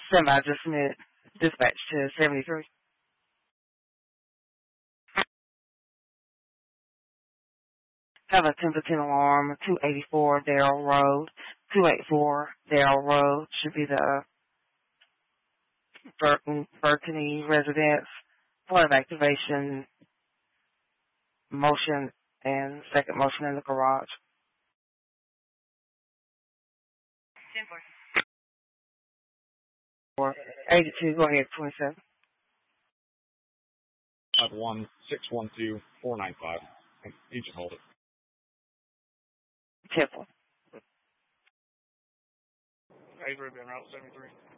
Semi just submit dispatch to 73. Have a Templeton alarm, 284 Darrell Road. 284 Darrell Road should be the Burtony residence. Point of activation, motion, and second motion in the garage. 10-4. 82, go ahead, 27. 1-612-495. Agent hold it. Temple. Avery, been route 73.